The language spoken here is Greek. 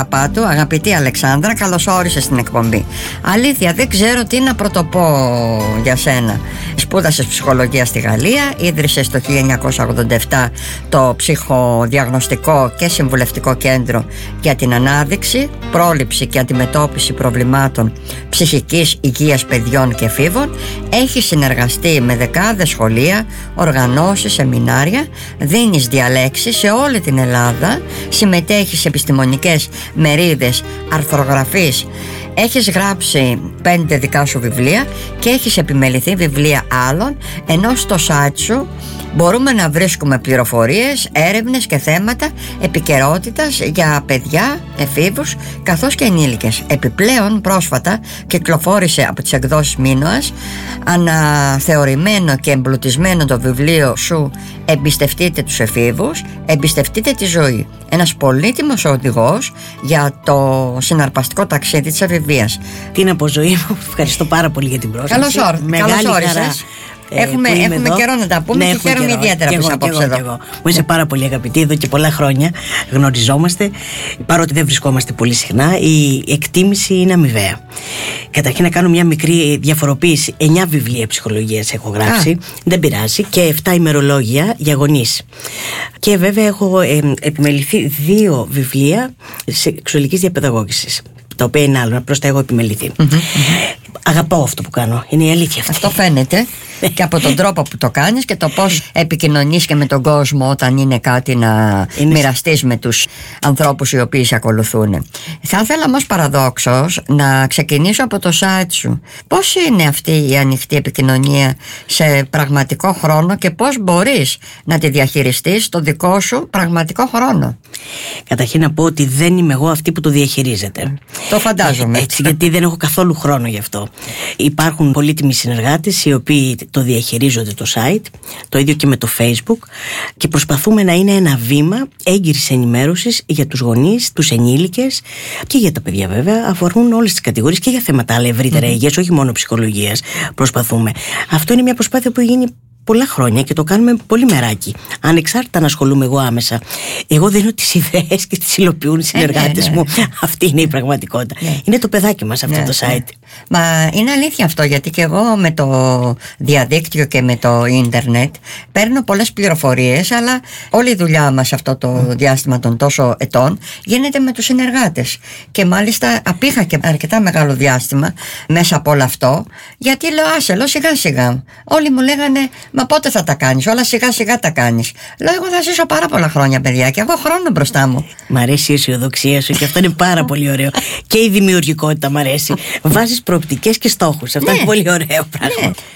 Παπάτου. Αγαπητή Αλεξάνδρα, καλώς όρισες στην εκπομπή. Αλήθεια, δεν ξέρω τι να πρωτοπώ για σένα. Σπούδασες ψυχολογία στη Γαλλία, ίδρυσες το 1987 το ψυχοδιαγνωστικό και συμβουλευτικό κέντρο για την ανάδειξη, πρόληψη και αντιμετώπιση προβλημάτων ψυχικής υγείας παιδιών και εφήβων. Έχεις συνεργαστεί με δεκάδες σχολεία, οργανώσεις, σεμινάρια, δίνεις διαλέξεις σε όλη την Ελλάδα, συμμετέχεις σε επιστημονικές μερίδες, αρθρογραφείς, έχεις γράψει 5 δικά σου βιβλία και έχεις επιμεληθεί βιβλία άλλων, ενώ στο site σου μπορούμε να βρίσκουμε πληροφορίες, έρευνες και θέματα επικαιρότητας για παιδιά, εφήβους καθώς και ενήλικες. Επιπλέον πρόσφατα κυκλοφόρησε από τις εκδόσεις Μίνωας αναθεωρημένο και εμπλουτισμένο το βιβλίο σου «Εμπιστευτείτε τους εφήβους, εμπιστευτείτε τη ζωή». Ένας πολύτιμος οδηγός για το συναρπαστικό ταξίδι της εφηβείας. Τι να πω, ζωή μου, ευχαριστώ πάρα πολύ για την πρόσκληση. Καλώς όρισες. Έχουμε καιρό να τα πούμε, και χαίρομαι ιδιαίτερα που είσαι απόψε εδώ. Μου είσαι πάρα πολύ αγαπητή, εδώ και πολλά χρόνια γνωριζόμαστε. Παρότι δεν βρισκόμαστε πολύ συχνά, η εκτίμηση είναι αμοιβαία. Καταρχήν να κάνω μια μικρή διαφοροποίηση. 9 βιβλία ψυχολογίας έχω γράψει, δεν πειράζει, και 7 ημερολόγια για γονείς. Και βέβαια έχω επιμεληθεί 2 βιβλία σεξουαλικής διαπαιδαγώγησης, τα οποία είναι άλλο, απλώς τα έχω επιμεληθεί. Αγαπάω αυτό που κάνω, είναι η αλήθεια αυτή. Αυτό φαίνεται και από τον τρόπο που το κάνεις και το πώς επικοινωνείς και με τον κόσμο όταν είναι κάτι να μοιραστείς με τους ανθρώπους οι οποίοι σε ακολουθούν. Θα ήθελα όμως παραδόξως να ξεκινήσω από το site σου. Πώς είναι αυτή η ανοιχτή επικοινωνία σε πραγματικό χρόνο και πώς μπορείς να τη διαχειριστείς στο δικό σου πραγματικό χρόνο? Καταρχήν να πω ότι δεν είμαι εγώ αυτή που το διαχειρίζεται. Το φαντάζομαι. Έτσι, γιατί δεν έχω καθόλου χρόνο γι' αυτό. Υπάρχουν πολύτιμοι συνεργάτες οι οποίοι το διαχειρίζονται το site, το ίδιο και με το Facebook, και προσπαθούμε να είναι ένα βήμα έγκυρης ενημέρωσης για τους γονείς, τους ενήλικες και για τα παιδιά, βέβαια. Αφορούν όλες τις κατηγορίες και για θέματα άλλα ευρύτερα υγείας, όχι μόνο ψυχολογίας. Προσπαθούμε. Αυτό είναι μια προσπάθεια που γίνει πολλά χρόνια και το κάνουμε πολύ μεράκι. Ανεξάρτητα να ασχολούμαι εγώ άμεσα. Εγώ δίνω τις ιδέες και τις υλοποιούν οι συνεργάτες μου. Αυτή είναι η πραγματικότητα. Είναι το παιδάκι μας αυτό το site. Μα είναι αλήθεια αυτό, γιατί και εγώ με το διαδίκτυο και με το ίντερνετ παίρνω πολλές πληροφορίες, αλλά όλη η δουλειά μας αυτό το διάστημα των τόσο ετών γίνεται με τους συνεργάτες. Και μάλιστα απήχα και αρκετά μεγάλο διάστημα μέσα από όλο αυτό, γιατί λέω σιγά σιγά. Όλοι μου λέγανε, μα πότε θα τα κάνεις? Όλα σιγά σιγά τα κάνεις. Λέω, εγώ θα ζήσω πάρα πολλά χρόνια, παιδιά, και έχω χρόνο μπροστά μου. Μ' αρέσει η αισιοδοξία σου και αυτό είναι πάρα πολύ ωραίο. Και η δημιουργικότητα μ' αρέσει. Βάζεις προοπτικές και στόχους. Αυτό είναι πολύ ωραίο πράγμα.